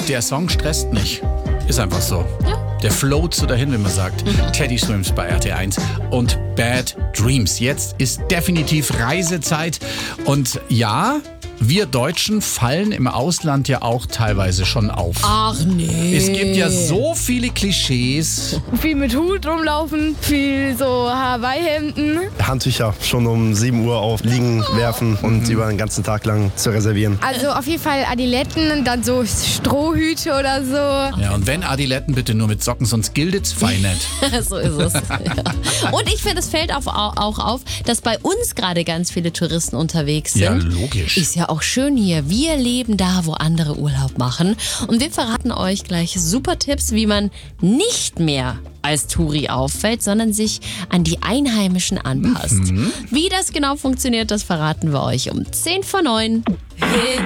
Der Song stresst nicht. Ist einfach so. Ja. Der float so dahin, wenn man sagt. Teddy Swims bei RT1 und Bad Dreams. Jetzt ist definitiv Reisezeit. Und ja, wir Deutschen fallen im Ausland ja auch teilweise schon auf. Ach nee. Es gibt ja so viele Klischees. Viel mit Hut rumlaufen, viel so Hawaii-Hemden. Handtücher schon um 7 Uhr auf liegen werfen und über den ganzen Tag lang zu reservieren. Also auf jeden Fall Adiletten und dann so Strohhüte oder so. Ja, und wenn Adiletten, bitte nur mit Socken, sonst gilt's fein nicht. So ist es. Ja. Und ich finde, es fällt auch auf, dass bei uns gerade ganz viele Touristen unterwegs sind. Ja, logisch. Ist ja auch schön hier. Wir leben da, wo andere Urlaub machen. Und wir verraten euch gleich super Tipps, wie man nicht mehr als Touri auffällt, sondern sich an die Einheimischen anpasst. Wie das genau funktioniert, das verraten wir euch um 10 vor 9.